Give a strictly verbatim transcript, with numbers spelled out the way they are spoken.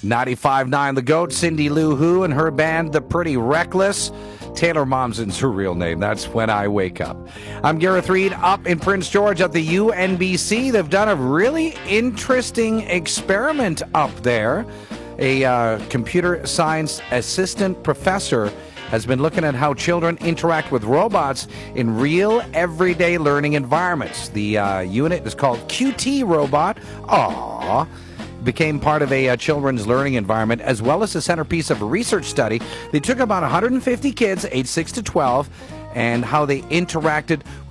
ninety-five point nine The Goat, Cindy Lou Who, and her band, The Pretty Reckless. Taylor Momsen's her real name. That's When I Wake Up. I'm Gareth Reed up in Prince George at the U N B C. They've done a really interesting experiment up there. A uh, computer science assistant professor has been looking at how children interact with robots in real, everyday learning environments. The uh, unit is called Q T Robot. Aww. Became part of a uh, children's learning environment, as well as the centerpiece of a research study. They took about one hundred fifty kids, aged six to twelve, and how they interacted with